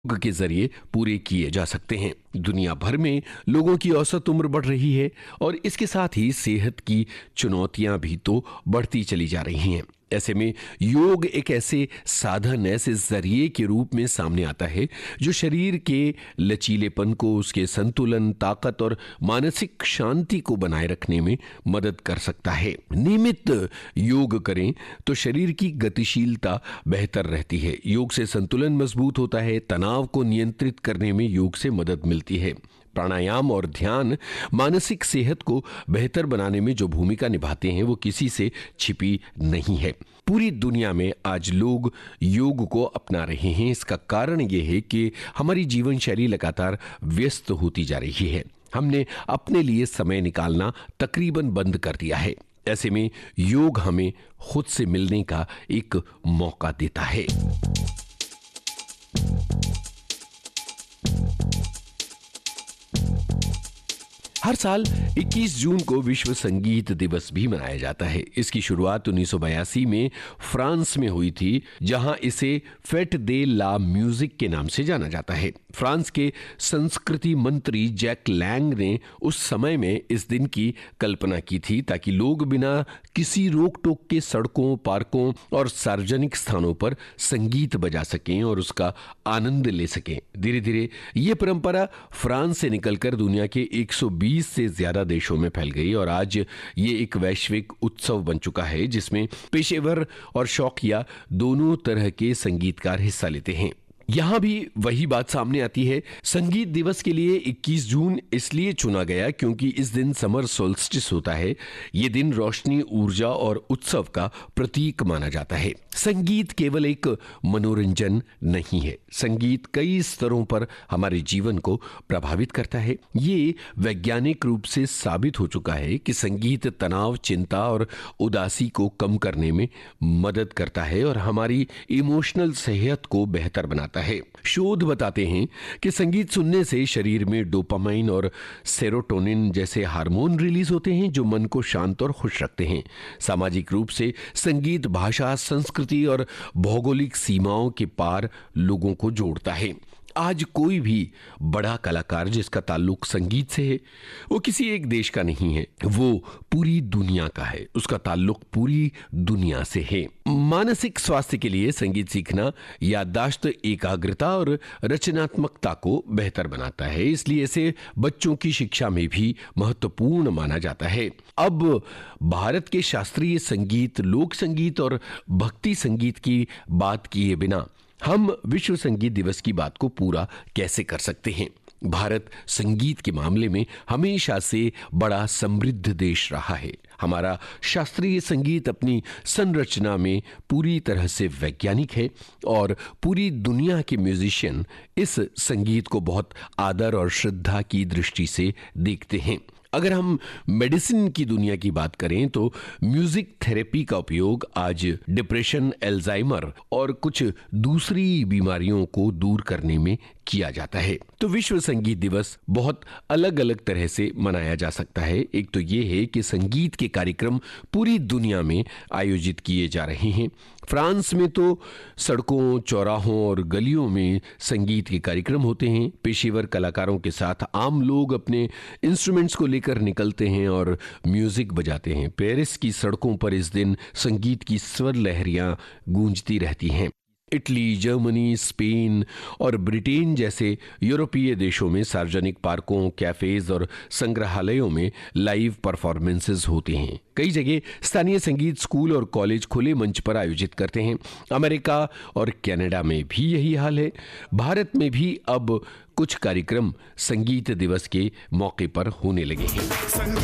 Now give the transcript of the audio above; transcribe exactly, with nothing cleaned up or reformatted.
योग के जरिए पूरे किए जा सकते हैं। दुनिया भर में लोगों की औसत उम्र बढ़ रही है और इसके साथ ही सेहत की चुनौतियां भी तो बढ़ती चली जा रही हैं। ऐसे में योग एक ऐसे साधन, ऐसे जरिए के रूप में सामने आता है जो शरीर के लचीलेपन को, उसके संतुलन, ताकत और मानसिक शांति को बनाए रखने में मदद कर सकता है। नियमित योग करें तो शरीर की गतिशीलता बेहतर रहती है। योग से संतुलन मजबूत होता है। तनाव को नियंत्रित करने में योग से मदद मिलती है। प्राणायाम और ध्यान मानसिक सेहत को बेहतर बनाने में जो भूमिका निभाते हैं वो किसी से छिपी नहीं है। पूरी दुनिया में आज लोग योग को अपना रहे हैं। इसका कारण ये है कि हमारी जीवन शैली लगातार व्यस्त होती जा रही है। हमने अपने लिए समय निकालना तकरीबन बंद कर दिया है। ऐसे में योग हमें खुद से मिलने का एक मौका देता है। हर साल इक्कीस जून को विश्व संगीत दिवस भी मनाया जाता है। इसकी शुरुआत उन्नीस सौ बयासी में फ्रांस में हुई थी, जहां इसे फेट दे ला म्यूजिक के नाम से जाना जाता है। फ्रांस के संस्कृति मंत्री जैक लैंग ने उस समय में इस दिन की कल्पना की थी ताकि लोग बिना किसी रोक टोक के सड़कों, पार्कों और सार्वजनिक स्थानों पर संगीत बजा सकें और उसका आनंद ले सकें। धीरे धीरे ये परंपरा फ्रांस से निकलकर दुनिया के एक सौ बीस से ज्यादा देशों में फैल गई और आज ये एक वैश्विक उत्सव बन चुका है जिसमें पेशेवर और शौकिया दोनों तरह के संगीतकार हिस्सा लेते हैं। यहां भी वही बात सामने आती है। संगीत दिवस के लिए इक्कीस जून इसलिए चुना गया क्योंकि इस दिन समर सोल्स्टिस होता है। ये दिन रोशनी, ऊर्जा और उत्सव का प्रतीक माना जाता है। संगीत केवल एक मनोरंजन नहीं है। संगीत कई स्तरों पर हमारे जीवन को प्रभावित करता है। ये वैज्ञानिक रूप से साबित हो चुका है कि संगीत तनाव, चिंता और उदासी को कम करने में मदद करता है और हमारी इमोशनल सेहत को बेहतर बनाता है। शोध बताते हैं कि संगीत सुनने से शरीर में डोपामाइन और सेरोटोनिन जैसे हार्मोन रिलीज होते हैं जो मन को शांत और खुश रखते हैं। सामाजिक रूप से संगीत भाषा, संस्कृति और भौगोलिक सीमाओं के पार लोगों को जोड़ता है। आज कोई भी बड़ा कलाकार जिसका ताल्लुक संगीत से है वो किसी एक देश का नहीं है, वो पूरी दुनिया का है। उसका ताल्लुक पूरी दुनिया से है। मानसिक स्वास्थ्य के लिए संगीत सीखना याददाश्त, एकाग्रता और रचनात्मकता को बेहतर बनाता है, इसलिए इसे बच्चों की शिक्षा में भी महत्वपूर्ण माना जाता है। अब भारत के शास्त्रीय संगीत, लोक संगीत और भक्ति संगीत की बात किए बिना हम विश्व संगीत दिवस की बात को पूरा कैसे कर सकते हैं। भारत संगीत के मामले में हमेशा से बड़ा समृद्ध देश रहा है। हमारा शास्त्रीय संगीत अपनी संरचना में पूरी तरह से वैज्ञानिक है और पूरी दुनिया के म्यूजिशियन इस संगीत को बहुत आदर और श्रद्धा की दृष्टि से देखते हैं। अगर हम मेडिसिन की दुनिया की बात करें तो म्यूजिक थेरेपी का उपयोग आज डिप्रेशन, एल्जाइमर और कुछ दूसरी बीमारियों को दूर करने में किया जाता है। तो विश्व संगीत दिवस बहुत अलग अलग तरह से मनाया जा सकता है। एक तो ये है कि संगीत के कार्यक्रम पूरी दुनिया में आयोजित किए जा रहे हैं। फ्रांस में तो सड़कों, चौराहों और गलियों में संगीत के कार्यक्रम होते हैं। पेशेवर कलाकारों के साथ आम लोग अपने इंस्ट्रूमेंट्स को लेकर निकलते हैं और म्यूजिक बजाते हैं। पेरिस की सड़कों पर इस दिन संगीत की स्वर लहरियां गूंजती रहती हैं। इटली, जर्मनी, स्पेन और ब्रिटेन जैसे यूरोपीय देशों में सार्वजनिक पार्कों, कैफेज और संग्रहालयों में लाइव परफॉर्मेंसेस होते हैं। कई जगह स्थानीय संगीत स्कूल और कॉलेज खुले मंच पर आयोजित करते हैं। अमेरिका और कनाडा में भी यही हाल है। भारत में भी अब कुछ कार्यक्रम संगीत दिवस के मौके पर होने लगे हैं।